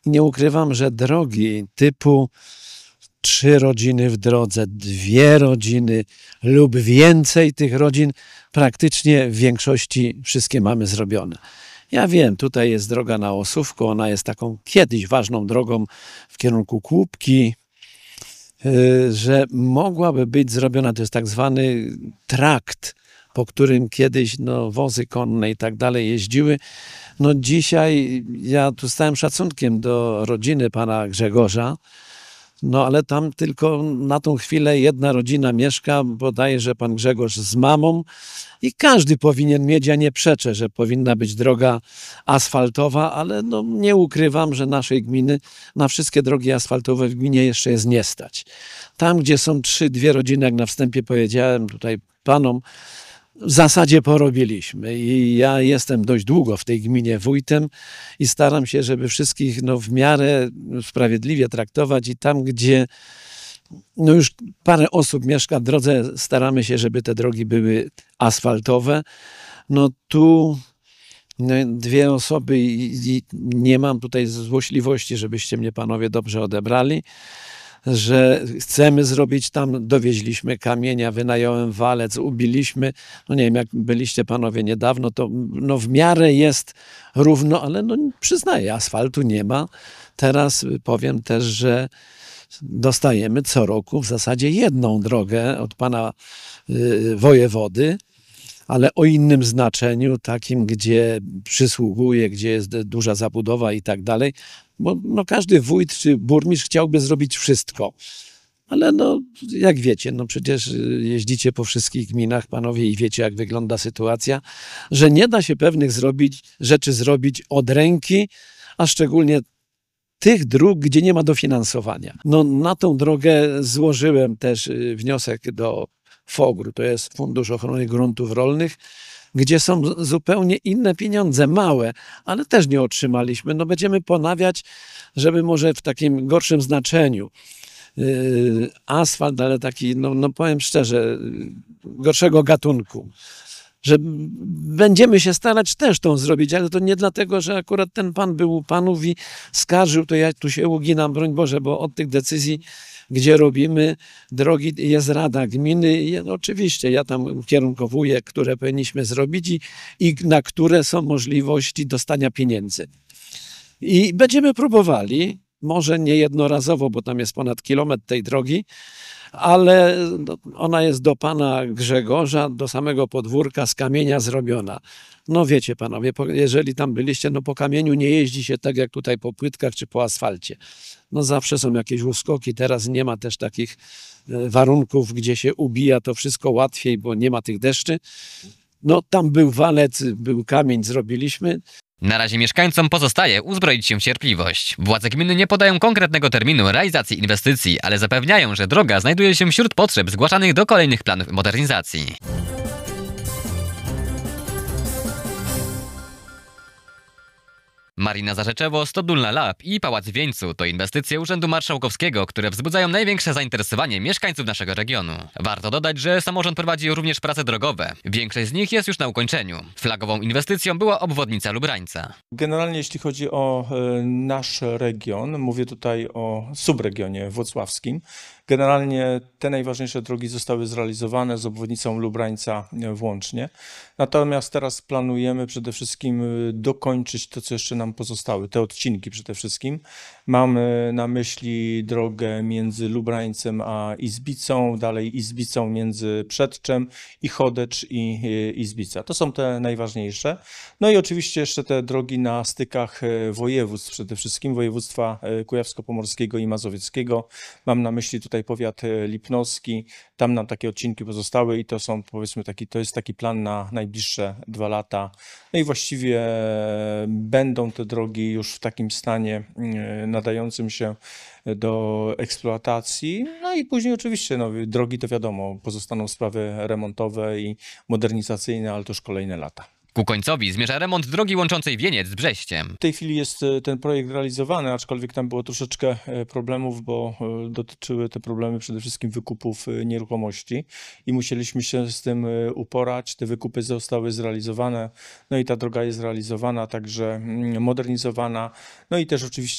nie ukrywam, że drogi typu 3 rodziny w drodze, 2 rodziny lub więcej tych rodzin, praktycznie w większości wszystkie mamy zrobione. Ja wiem, tutaj jest droga na Ossówko, ona jest taką kiedyś ważną drogą w kierunku Kłubki, że mogłaby być zrobiona, to jest tak zwany trakt, po którym kiedyś wozy konne i tak dalej jeździły. Dzisiaj ja tu z całym szacunkiem do rodziny pana Grzegorza, ale tam tylko na tą chwilę jedna rodzina mieszka, bodajże pan Grzegorz z mamą i każdy powinien mieć, ja nie przeczę, że powinna być droga asfaltowa, ale nie ukrywam, że naszej gminy na wszystkie drogi asfaltowe w gminie jeszcze jest nie stać. Tam, gdzie są 2 rodziny, jak na wstępie powiedziałem tutaj panom, w zasadzie porobiliśmy i ja jestem dość długo w tej gminie wójtem i staram się, żeby wszystkich w miarę sprawiedliwie traktować i tam, gdzie już parę osób mieszka w drodze, staramy się, żeby te drogi były asfaltowe. Tu 2 osoby i nie mam tutaj złośliwości, żebyście mnie panowie dobrze odebrali, że chcemy zrobić tam, dowieźliśmy kamienia, wynająłem walec, ubiliśmy, nie wiem, jak byliście panowie niedawno, to w miarę jest równo, ale przyznaję, asfaltu nie ma. Teraz powiem też, że dostajemy co roku w zasadzie jedną drogę od pana wojewody, ale o innym znaczeniu, takim, gdzie przysługuje, gdzie jest duża zabudowa i tak dalej, bo każdy wójt czy burmistrz chciałby zrobić wszystko. Ale jak wiecie, przecież jeździcie po wszystkich gminach, panowie, i wiecie, jak wygląda sytuacja, że nie da się pewnych rzeczy zrobić od ręki, a szczególnie tych dróg, gdzie nie ma dofinansowania. Na tą drogę złożyłem też wniosek do FOGR-u, to jest Fundusz Ochrony Gruntów Rolnych, gdzie są zupełnie inne pieniądze, małe, ale też nie otrzymaliśmy. Będziemy ponawiać, żeby może w takim gorszym znaczeniu asfalt, ale taki, powiem szczerze, gorszego gatunku. Że będziemy się starać też tą zrobić, ale to nie dlatego, że akurat ten pan był u panów i skarżył, to ja tu się uginam, broń Boże, bo od tych decyzji, gdzie robimy drogi, jest Rada Gminy i oczywiście ja tam ukierunkowuję, które powinniśmy zrobić i na które są możliwości dostania pieniędzy. I będziemy próbowali, może nie jednorazowo, bo tam jest ponad kilometr tej drogi, ale ona jest do pana Grzegorza, do samego podwórka z kamienia zrobiona. Wiecie panowie, jeżeli tam byliście, po kamieniu nie jeździ się tak jak tutaj po płytkach czy po asfalcie. Zawsze są jakieś uskoki, teraz nie ma też takich warunków, gdzie się ubija to wszystko łatwiej, bo nie ma tych deszczy. Tam był walec, był kamień, zrobiliśmy. Na razie mieszkańcom pozostaje uzbroić się w cierpliwość. Władze gminy nie podają konkretnego terminu realizacji inwestycji, ale zapewniają, że droga znajduje się wśród potrzeb zgłaszanych do kolejnych planów modernizacji. Marina Zarzeczewo, Stodulna Lab i Pałac w Wieńcu to inwestycje Urzędu Marszałkowskiego, które wzbudzają największe zainteresowanie mieszkańców naszego regionu. Warto dodać, że samorząd prowadzi również prace drogowe. Większość z nich jest już na ukończeniu. Flagową inwestycją była obwodnica Lubrańca. Generalnie jeśli chodzi o nasz region, mówię tutaj o subregionie włocławskim, generalnie te najważniejsze drogi zostały zrealizowane z obwodnicą Lubrańca włącznie. Natomiast teraz planujemy przede wszystkim dokończyć to, co jeszcze nam pozostały, te odcinki przede wszystkim. Mamy na myśli drogę między Lubrańcem a Izbicą, dalej Izbicą między Przedczem i Chodecz i Izbica. To są te najważniejsze. I oczywiście jeszcze te drogi na stykach województw, przede wszystkim województwa kujawsko-pomorskiego i mazowieckiego. Mam na myśli tutaj powiat lipnowski, tam nam takie odcinki pozostały i to są, powiedzmy, to jest taki plan na najbliższe 2 lata. I właściwie będą te drogi już w takim stanie nadającym się do eksploatacji. I później oczywiście drogi to wiadomo, pozostaną sprawy remontowe i modernizacyjne, ale to już kolejne lata. Ku końcowi zmierza remont drogi łączącej Wieniec z Brześciem. W tej chwili jest ten projekt realizowany, aczkolwiek tam było troszeczkę problemów, bo dotyczyły te problemy przede wszystkim wykupów nieruchomości i musieliśmy się z tym uporać. Te wykupy zostały zrealizowane, i ta droga jest realizowana, także modernizowana, i też oczywiście